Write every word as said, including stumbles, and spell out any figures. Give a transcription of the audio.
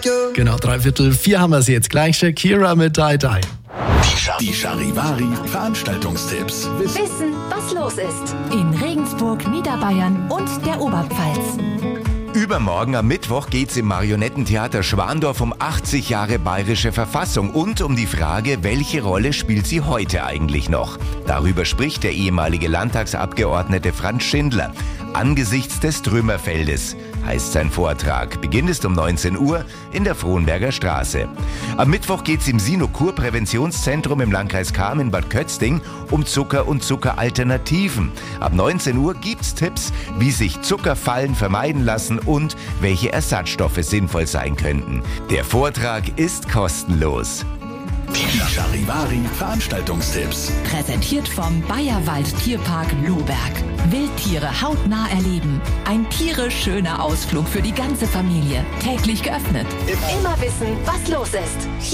Genau, dreiviertel vier haben wir sie jetzt gleich. Shakira mit Die Die. Die Charivari Veranstaltungstipps. Wissen, was los ist. In Regensburg, Niederbayern und der Oberpfalz. Übermorgen am Mittwoch geht's im Marionettentheater Schwandorf um achtzig Jahre bayerische Verfassung und um die Frage, welche Rolle spielt sie heute eigentlich noch? Darüber spricht der ehemalige Landtagsabgeordnete Franz Schindler. Angesichts des Trümmerfeldes heißt sein Vortrag. Beginn ist um neunzehn Uhr in der Frohnberger Straße. Am Mittwoch geht's im Sinokur-Präventionszentrum im Landkreis Cham in Bad Kötzting um Zucker und Zuckeralternativen. Ab neunzehn Uhr gibt's Tipps, wie sich Zuckerfallen vermeiden lassen und welche Ersatzstoffe sinnvoll sein könnten. Der Vortrag ist kostenlos. Die Charivari Veranstaltungstipps. Präsentiert vom Bayerwald Tierpark Lohberg. Wildtiere hautnah erleben. Ein tierisch schöner Ausflug für die ganze Familie. Täglich geöffnet. Immer wissen, was los ist.